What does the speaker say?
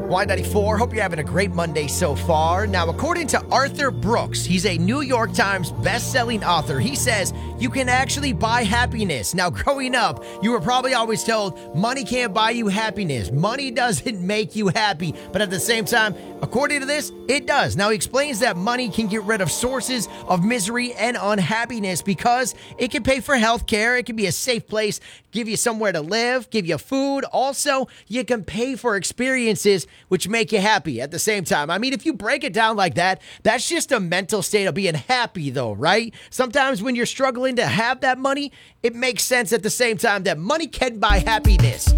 Y94, hope you're having a great Monday so far. Now, according to Arthur Brooks, he's a New York Times best-selling author. He says you can actually buy happiness. Now, growing up, you were probably always told money can't buy you happiness. Money doesn't make you happy. But at the same time, according to this, it does. Now, he explains that money can get rid of sources of misery and unhappiness because it can pay for health care. It can be a safe place, give you somewhere to live, give you food. Also, you can pay for experiences which make you happy at the same time. I mean, if you break it down like that, that's just a mental state of being happy though, right? Sometimes when you're struggling to have that money, it makes sense at the same time that money can buy happiness.